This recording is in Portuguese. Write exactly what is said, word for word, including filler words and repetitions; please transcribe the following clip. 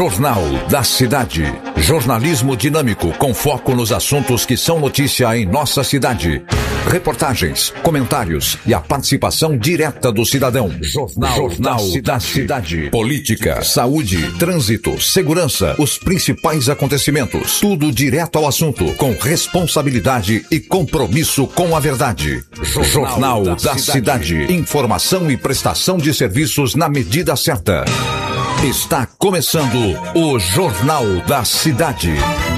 Jornal da Cidade. Jornalismo dinâmico com foco nos assuntos que são notícia em nossa cidade. Reportagens, comentários e a participação direta do cidadão. Jornal, Jornal da, Cidade. da Cidade. Política, saúde, trânsito, segurança, os principais acontecimentos. Tudo direto ao assunto, com responsabilidade e compromisso com a verdade. Jornal, Jornal da, da Cidade. Cidade. Informação e prestação de serviços na medida certa. Está começando o Jornal da Cidade.